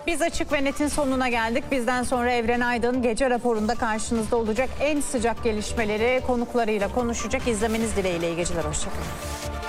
Biz Açık ve Net'in sonuna geldik. Bizden sonra Evren Aydın gece raporunda karşınızda olacak, en sıcak gelişmeleri konuklarıyla konuşacak. İzlemeniz dileğiyle iyi geceler, hoşçakalın.